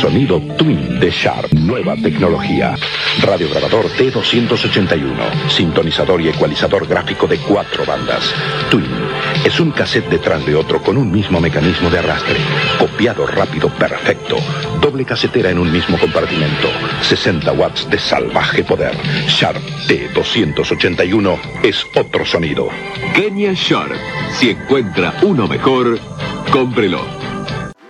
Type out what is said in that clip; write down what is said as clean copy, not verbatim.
sonido Twin de Sharp. Nueva tecnología. Radiograbador T281. Sintonizador y ecualizador gráfico de 4 bandas. Twin es un cassette detrás de otro con un mismo mecanismo de arrastre. Copiado rápido perfecto. Doble casetera en un mismo compartimento. 60 watts de salvaje poder. Sharp T281 es otro sonido. Kenya Sharp. Si encuentra uno mejor, cómprelo.